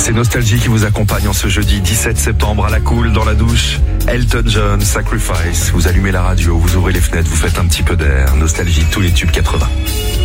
C'est Nostalgie qui vous accompagne en ce jeudi 17 septembre à la cool, dans la douche. Elton John, Sacrifice. Vous allumez la radio, vous ouvrez les fenêtres, vous faites un petit peu d'air. Nostalgie, tous les tubes 80.